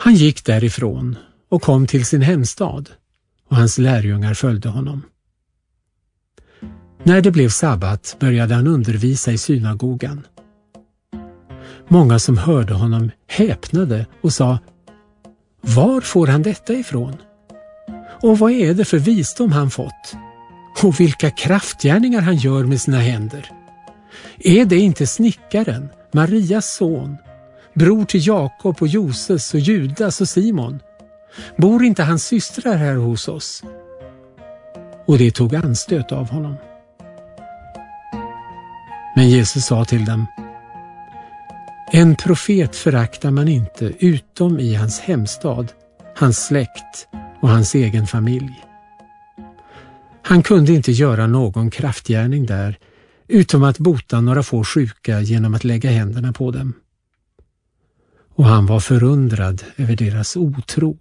Han gick därifrån och kom till sin hemstad, och hans lärjungar följde honom. När det blev sabbat började han undervisa i synagogan. Många som hörde honom häpnade och sa: var får han detta ifrån? Och vad är det för visdom han fått? Och vilka kraftgärningar han gör med sina händer? Är det inte snickaren, Marias son, bror till Jakob och Joses och Judas och Simon? Bor inte hans systrar här hos oss? Och det tog anstöt av honom. Men Jesus sa till dem: en profet föraktar man inte utom i hans hemstad, hans släkt och hans egen familj. Han kunde inte göra någon kraftgärning där, utom att bota några få sjuka genom att lägga händerna på dem. Och han var förundrad över deras otro.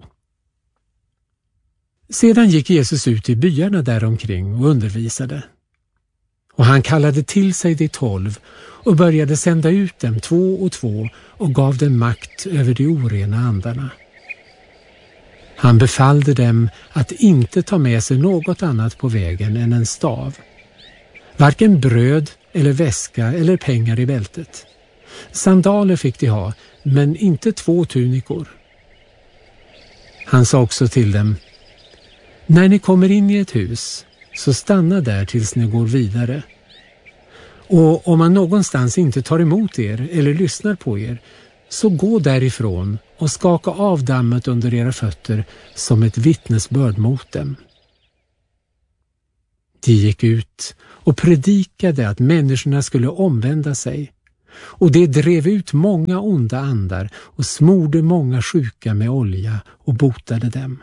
Sedan gick Jesus ut i byarna däromkring och undervisade. Och han kallade till sig de 12 och började sända ut dem 2 och 2 och gav dem makt över de orena andarna. Han befallde dem att inte ta med sig något annat på vägen än en stav. Varken bröd eller väska eller pengar i bältet. Sandaler fick de ha, men inte 2 tunikor. Han sa också till dem: när ni kommer in i ett hus, så stanna där tills ni går vidare. Och om man någonstans inte tar emot er eller lyssnar på er, så gå därifrån och skaka av dammet under era fötter som ett vittnesbörd mot dem. De gick ut och predikade att människorna skulle omvända sig, och de drev ut många onda andar och smorde många sjuka med olja och botade dem.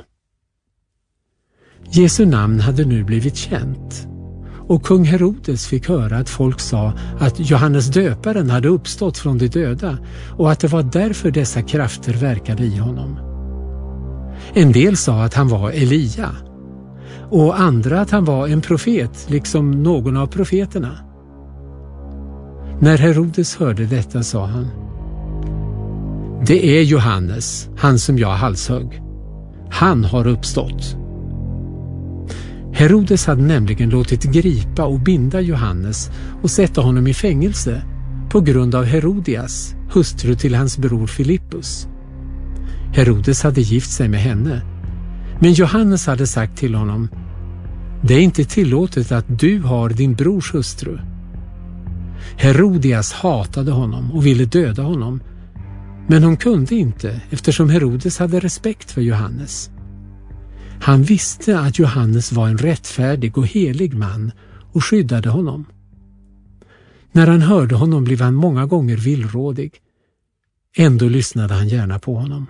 Jesu namn hade nu blivit känt, och kung Herodes fick höra att folk sa att Johannes döparen hade uppstått från de döda och att det var därför dessa krafter verkade i honom. En del sa att han var Elia, och andra att han var en profet, liksom någon av profeterna. När Herodes hörde detta sa han: det är Johannes, han som jag halshögg. Han har uppstått. Herodes hade nämligen låtit gripa och binda Johannes och sätta honom i fängelse på grund av Herodias, hustru till hans bror Filippus. Herodes hade gift sig med henne, men Johannes hade sagt till honom: det är inte tillåtet att du har din brors hustru. Herodias hatade honom och ville döda honom, men hon kunde inte, eftersom Herodes hade respekt för Johannes. Han visste att Johannes var en rättfärdig och helig man och skyddade honom. När han hörde honom blev han många gånger villrådig. Ändå lyssnade han gärna på honom.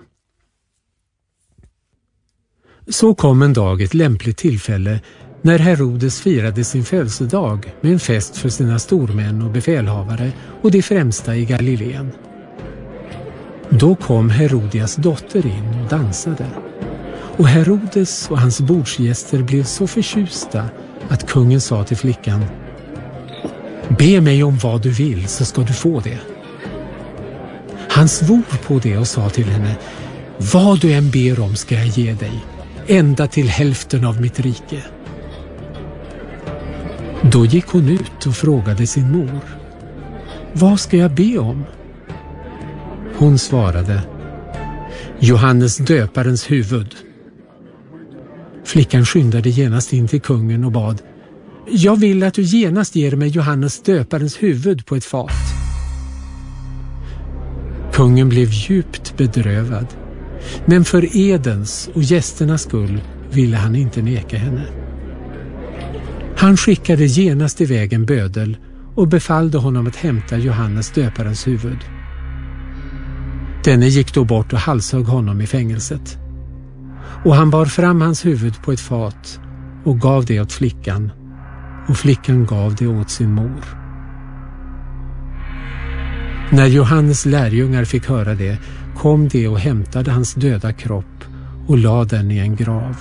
Så kom en dag ett lämpligt tillfälle när Herodes firade sin födelsedag med en fest för sina stormän och befälhavare och de främsta i Galileen. Då kom Herodias dotter in och dansade. Och Herodes och hans bordsgäster blev så förtjusta att kungen sa till flickan: be mig om vad du vill så ska du få det. Han svor på det och sa till henne: vad du än ber om ska jag ge dig, ända till hälften av mitt rike. Då gick hon ut och frågade sin mor: vad ska jag be om? Hon svarade: Johannes döparens huvud. Flickan skyndade genast in till kungen och bad: jag vill att du genast ger mig Johannes döparens huvud på ett fat. Kungen blev djupt bedrövad, men för edens och gästernas skull ville han inte neka henne. Han skickade genast iväg en bödel och befallde honom att hämta Johannes döparens huvud. Denne gick då bort och halshögg honom i fängelset. Och han bar fram hans huvud på ett fat och gav det åt flickan, och flickan gav det åt sin mor. När Johannes lärjungar fick höra det kom de och hämtade hans döda kropp och lade den i en grav.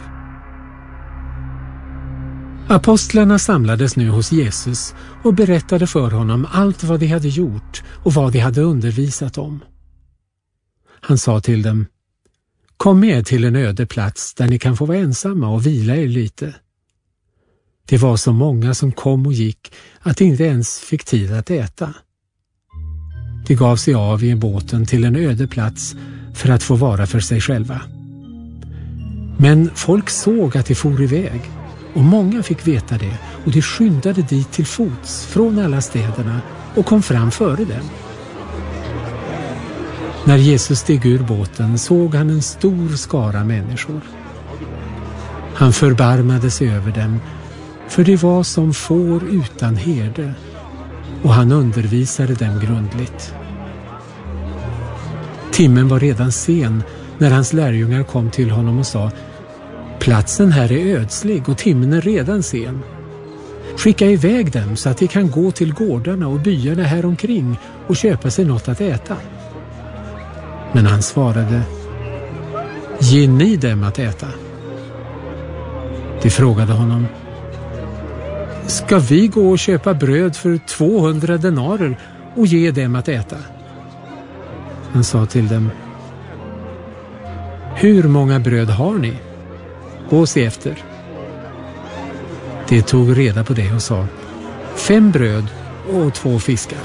Apostlarna samlades nu hos Jesus och berättade för honom allt vad de hade gjort och vad de hade undervisat om. Han sa till dem: Kom med till en öde plats där ni kan få vara ensamma och vila er lite. Det var så många som kom och gick att de inte ens fick tid att äta. De gav sig av i båten till en öde plats för att få vara för sig själva. Men folk såg att de for iväg och många fick veta det och de skyndade dit till fots från alla städerna och kom fram före dem. När Jesus steg ur båten såg han en stor skara människor. Han förbarmade sig över dem, för det var som får utan herde, och han undervisade dem grundligt. Timmen var redan sen när hans lärjungar kom till honom och sa: platsen här är ödslig och timmen är redan sen. Skicka iväg dem så att de kan gå till gårdarna och byarna här omkring och köpa sig något att äta. Men han svarade: ge ni dem att äta. De frågade honom: ska vi gå och köpa bröd för 200 denarer och ge dem att äta? Han sa till dem: hur många bröd har ni? Gå och se efter. De tog reda på det och sa: 5 bröd och 2 fiskar.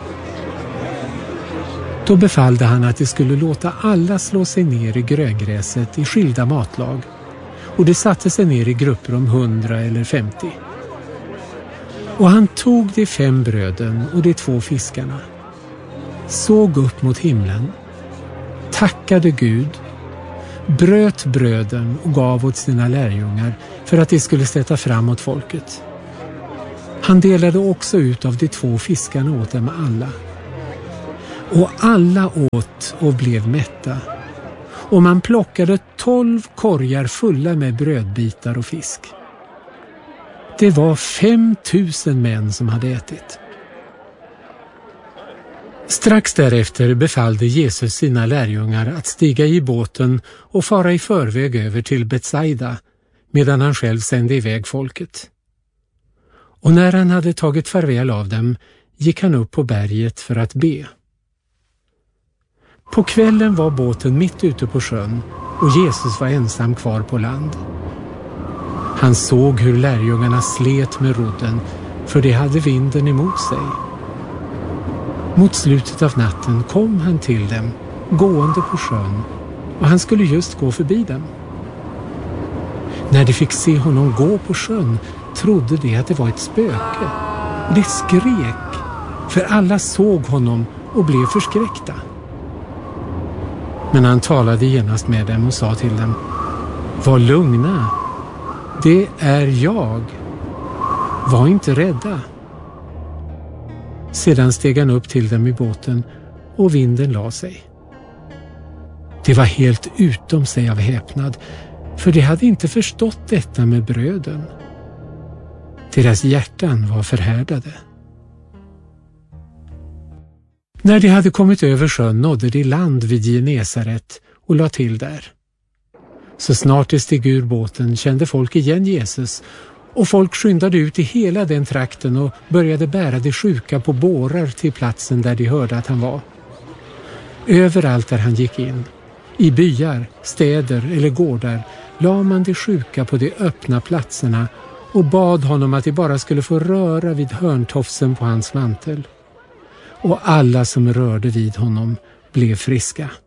Då befallde han att de skulle låta alla slå sig ner i gröngräset i skilda matlag, och de satte sig ner i grupper om 100 eller 50. Och han tog de 5 bröden och de 2 fiskarna, såg upp mot himlen, tackade Gud, bröt bröden och gav åt sina lärjungar för att de skulle sätta fram åt folket. Han delade också ut av de 2 fiskarna åt dem alla. Och alla åt och blev mätta. Och man plockade 12 korgar fulla med brödbitar och fisk. Det var 5000 män som hade ätit. Strax därefter befallde Jesus sina lärjungar att stiga i båten och fara i förväg över till Betsaida, medan han själv sände iväg folket. Och när han hade tagit farväl av dem gick han upp på berget för att be. På kvällen var båten mitt ute på sjön och Jesus var ensam kvar på land. Han såg hur lärjungarna slet med rodden, för de hade vinden emot sig. Mot slutet av natten kom han till dem, gående på sjön, och han skulle just gå förbi dem. När de fick se honom gå på sjön trodde de att det var ett spöke, och de skrek, för alla såg honom och blev förskräckta. Men han talade genast med dem och sa till dem: var lugna, det är jag. Var inte rädda. Sedan steg han upp till dem i båten och vinden la sig. De var helt utom sig av häpnad, för de hade inte förstått detta med bröden. Deras hjärtan var förhärdade. När de hade kommit över sjön nådde de land vid Genesaret och la till där. Så snart de steg ur båten kände folk igen Jesus, och folk skyndade ut i hela den trakten och började bära de sjuka på bårar till platsen där de hörde att han var. Överallt där han gick in, i byar, städer eller gårdar, la man de sjuka på de öppna platserna och bad honom att de bara skulle få röra vid hörntofsen på hans mantel. Och alla som rörde vid honom blev friska.